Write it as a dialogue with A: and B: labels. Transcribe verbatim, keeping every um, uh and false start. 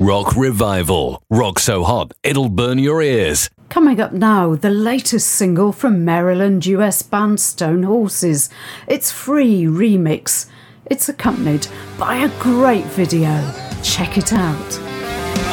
A: Rock Revival. Rock so hot, it'll burn your ears.
B: Coming up now, the latest single from Maryland U S band Stone Horses. It's Free Remix. It's accompanied by a great video. Check it out.